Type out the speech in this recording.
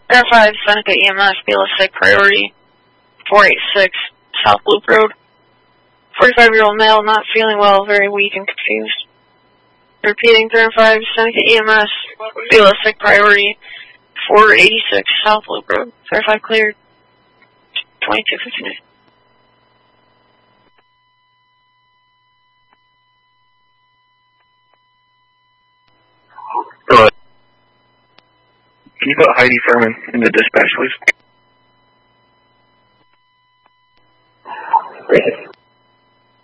Air 5, Seneca EMS, BLS priority, 486 South Loop Road. 45-year-old male, not feeling well, very weak and confused. Repeating, 35, Seneca EMS, BLS priority, 486 South Loop Road. 35 cleared, 2259. Go ahead. Can you put Heidi Furman in the dispatch, please?